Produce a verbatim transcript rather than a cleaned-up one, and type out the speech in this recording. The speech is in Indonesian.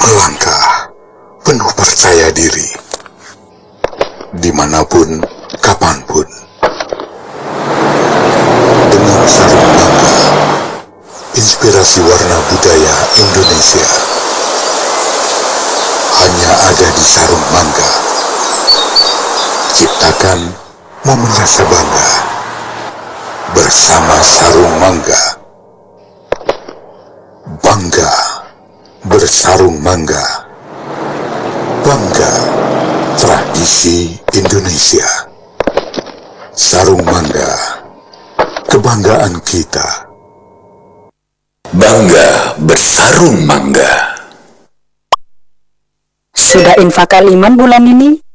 melangkah penuh percaya diri, dimanapun, kapanpun. Dengan sarung mangga, inspirasi warna budaya Indonesia hanya ada di sarung mangga. Ciptakan momen rasa bangga bersama sarung mangga. Bangga bersarung mangga. Bangga tradisi Indonesia. Sarung mangga, kebanggaan kita. Bangga bersarung mangga. Sudah infak kaliman bulan ini?